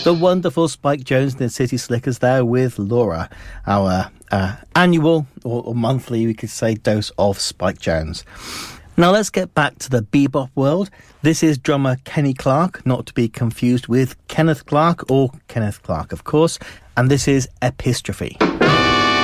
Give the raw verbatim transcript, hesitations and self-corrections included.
The wonderful Spike Jones and the City Slickers there with Laura, our uh, annual or, or monthly, we could say, dose of Spike Jones. Now let's get back to the bebop world. This is drummer Kenny Clarke, not to be confused with Kenneth Clarke or Kenneth Clarke, of course, and this is Epistrophe.